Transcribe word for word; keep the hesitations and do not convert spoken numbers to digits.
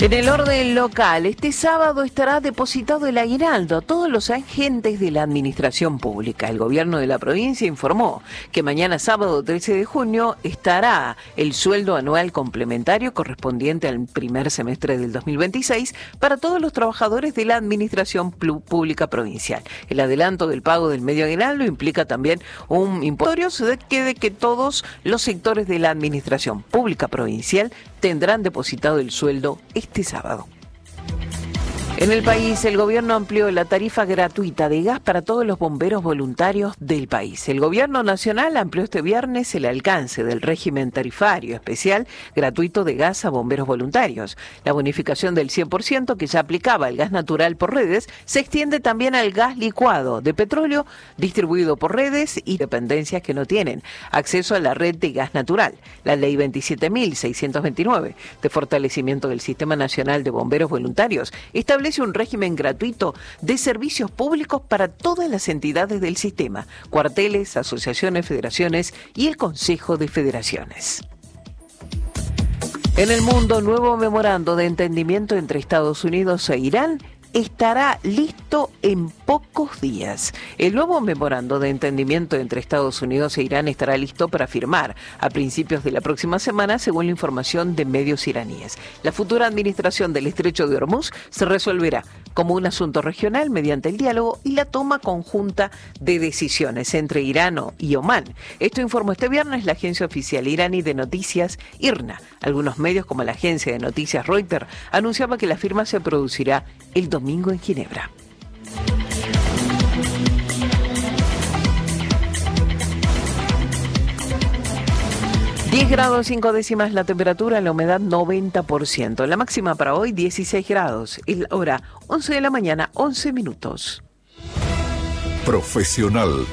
En el orden local, este sábado estará depositado el aguinaldo a todos los agentes de la administración pública. El gobierno de la provincia informó que mañana sábado trece de junio estará el sueldo anual complementario correspondiente al primer semestre del dos mil veintiséis para todos los trabajadores de la administración pública provincial. El adelanto del pago del medio aguinaldo implica también un impuesto de que, de que todos los sectores de la administración pública provincial tendrán depositado el sueldo este sábado. En el país, el gobierno amplió la tarifa gratuita de gas para todos los bomberos voluntarios del país. El gobierno nacional amplió este viernes el alcance del régimen tarifario especial gratuito de gas a bomberos voluntarios. La bonificación del cien por ciento que ya aplicaba al gas natural por redes se extiende también al gas licuado de petróleo distribuido por redes y dependencias que no tienen acceso a la red de gas natural. La ley veintisiete mil seiscientos veintinueve de fortalecimiento del Sistema Nacional de Bomberos Voluntarios establece un régimen gratuito de servicios públicos para todas las entidades del sistema, cuarteles, asociaciones, federaciones y el Consejo de Federaciones. En el mundo, nuevo memorando de entendimiento entre Estados Unidos e Irán estará listo en pocos días. El nuevo memorando de entendimiento entre Estados Unidos e Irán estará listo para firmar a principios de la próxima semana, según la información de medios iraníes. La futura administración del Estrecho de Hormuz se resolverá como un asunto regional mediante el diálogo y la toma conjunta de decisiones entre Irán y Omán. Esto informó este viernes la agencia oficial iraní de noticias IRNA. Algunos medios, como la agencia de noticias Reuters, anunciaban que la firma se producirá el domingo en Ginebra. diez grados cinco décimas la temperatura, la humedad noventa por ciento. La máxima para hoy dieciséis grados. Es la hora once de la mañana, once minutos. Profesional.